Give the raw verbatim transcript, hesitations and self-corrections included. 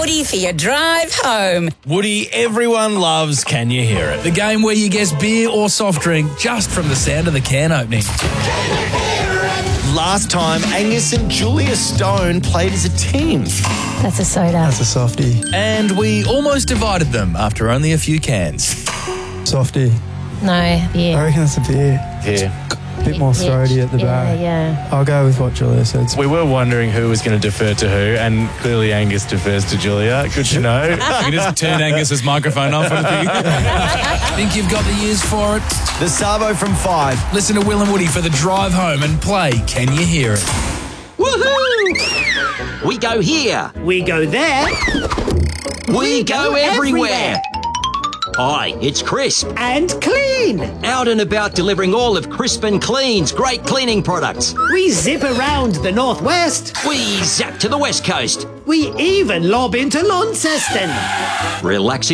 Woody for your drive home. Woody, everyone loves Can You Hear It? The game where you guess beer or soft drink just from the sound of the can opening. Last time, Angus and Julia Stone played as a team. That's a soda. That's a softie. And we almost divided them after only a few cans. Softie. No, I beer. reckon it's a beer. Here. A bit more throaty at the yeah, back. Yeah, I'll go with what Julia said. We were wondering who was going to defer to who, and clearly Angus defers to Julia. Good to know. You can just turn Angus's microphone off. Think you've got the ears for it? The Sabo from five. Listen to Will and Woody for the drive home and play Can You Hear It? Woohoo! We go here. We go there. We, go, everywhere. Hi, it's Crisp. And clean. Out and about delivering all of Crisp and Clean's great cleaning products. We zip around the northwest. We zap to the west coast. We even lob into Launceston. Relax